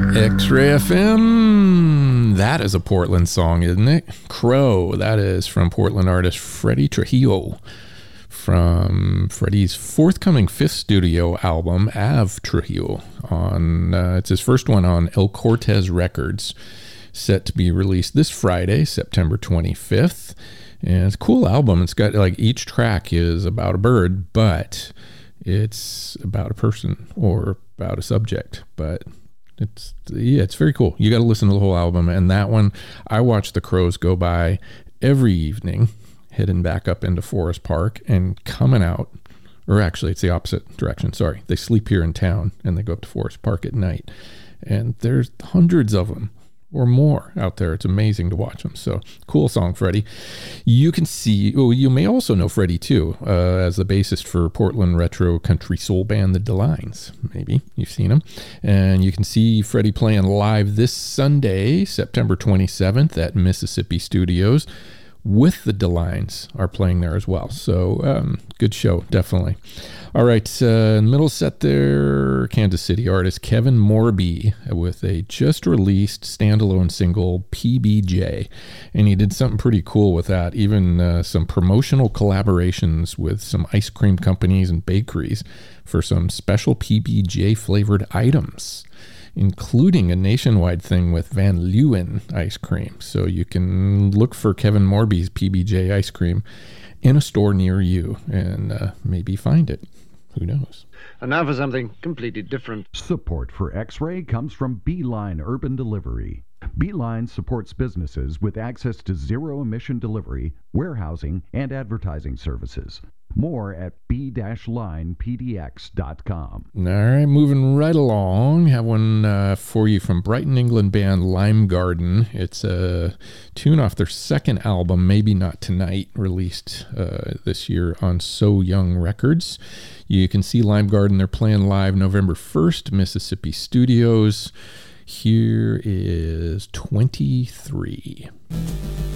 X-Ray FM. That is a Portland song, isn't it? Crow. That is from Portland artist Freddie Trujillo from Freddie's forthcoming fifth studio album, Ave Trujillo. It's his first one on El Cortez Records, set to be released this Friday, September 25th. And it's a cool album. It's got like each track is about a bird, but it's about a person or about a subject. But it's very cool. You got to listen to the whole album. And that one, I watch the crows go by every evening, heading back up into Forest Park and coming out, or actually it's the opposite direction. Sorry. They sleep here in town and they go up to Forest Park at night. And there's hundreds of them or more out there. It's amazing to watch them. So cool song, Freddie. You may also know Freddie too, as the bassist for Portland retro country soul band, the DeLines. Maybe you've seen him. And you can see Freddie playing live this Sunday, September 27th at Mississippi Studios, with the DeLines are playing there as well. So good show, definitely. All right, middle set there, Kansas City artist Kevin Morby with a just released standalone single, PBJ. And he did something pretty cool with that, even some promotional collaborations with some ice cream companies and bakeries for some special PBJ flavored items, including a nationwide thing with Van Leeuwen ice cream. So you can look for Kevin Morby's PBJ ice cream in a store near you and maybe find it. Who knows? And now for something completely different. Support for X-Ray comes from Beeline Urban Delivery. Beeline supports businesses with access to zero-emission delivery, warehousing, and advertising services. More at b-linepdx.com. All right, moving right along. Have one for you from Brighton, England band Lime Garden. It's a tune off their second album, Maybe Not Tonight, released this year on So Young Records. You can see Lime Garden. They're playing live November 1st, Mississippi Studios. Here is 23.